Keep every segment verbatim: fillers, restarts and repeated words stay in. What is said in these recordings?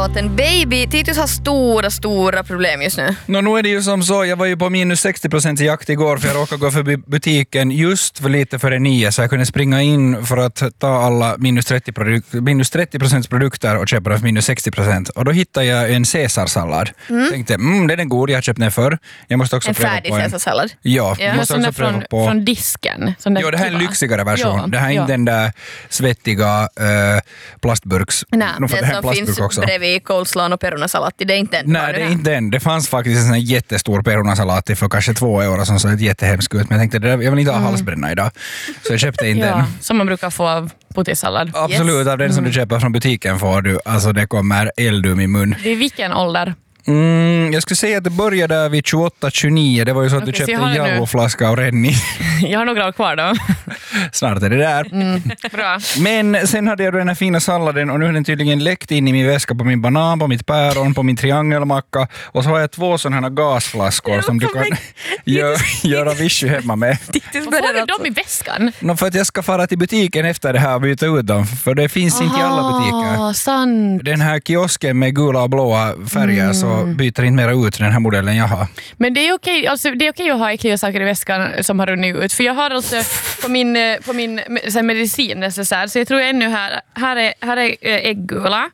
låten Baby. Titus har stora, stora problem just nu. Nå, nu är det ju som så, jag var ju på minus sextio procent i jakt igår för jag råkade gå förbi butiken just för lite före nio så jag kunde springa in för att ta alla minus trettio, produk- minus trettio procent produkter och köpa dem för minus sextio procent. Och då hittade jag en caesarsallad. Mm. Tänkte, mm, det är den god, jag har köpt den förr. Jag måste också en färdig caesarsallad? Ja, jag måste också pröva från, på... från disken. Jo, det här är en lyxigare version. Ja, det här är ja. inte den där svettiga äh, plastburks. Nej, no, det, det som finns också bredvid coleslaw och perunasalat. Det är inte den. Nej, det är inte den. Det fanns faktiskt en sån här jättestor perunasalat för kanske två euro som såg ett jättehemskt ut. Men jag tänkte, det där, jag vill inte ha mm. halsbränna idag. Så jag köpte inte ja, den. Som man brukar få av potissallad. Absolut, yes. Av den som mm. du köper från butiken får du. Alltså det kommer eldum i mun. Det är vilken ålder? Mm, jag skulle säga att det började vid tjugoåtta tjugonio. Det var ju så att okay, du köpte en Jallo-flaska och Renni. Jag har några år kvar då. Snart är det där. Mm, bra. Men sen hade jag då den här fina salladen och nu har den tydligen läckt in i min väska på min banan, på mitt päron, på min triangelmacka. Och så har jag två sådana här gasflaskor som du kan gö- göra vishu hemma med. Varför har du dem i väskan? No, för att jag ska fara till butiken efter det här och byta ut dem. För det finns Aha, inte i alla butiker. Sant. Den här kiosken med gula och blåa färger mm. så byter inte mera ut den här modellen jag har. Men det är okej, alltså det är okej att ha äckliga saker i väskan som har runnit ut. För jag har alltså på min, på min så här, medicin så, här, så jag tror ännu här, här är, här är ägggula.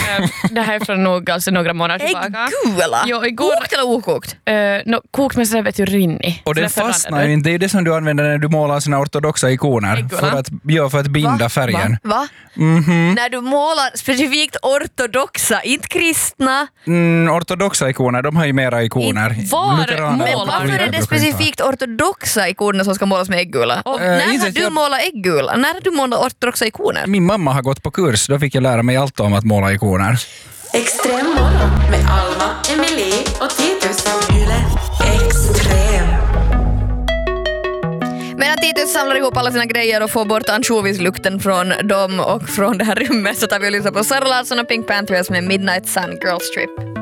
Det här är från nog, alltså, några månader tillbaka. Ägggula? Ja, igår, kokt eller okokt? Uh, no, kokt men så vet du rinnig. Och det fastnar ju inte. Det är det som du använder när du målar sina ortodoxa ikoner. För att, ja, för att binda Va? färgen. Va? Va? Mm-hmm. När du målar specifikt ortodoxa, inte kristna. Mm, ortodoxa ikoner, de har ju mera ikoner. I, var Lutheraner, men varför är det specifikt ortodoxa ikoner som ska målas med äggula? Och äh, när har du jag... målat äggula? När har du målat ortodoxa ikoner? Min mamma har gått på kurs, då fick jag lära mig allt om att måla ikoner. Extrem morgon med Alma, Emily och Titus. Yle Extrem. Medan Titus samlar ihop alla sina grejer och får bort ansjovislukten från dem och från det här rummet så tar vi och lyssnar på Sara Larsson och Pink Panthers med Midnight Sun Girls Trip.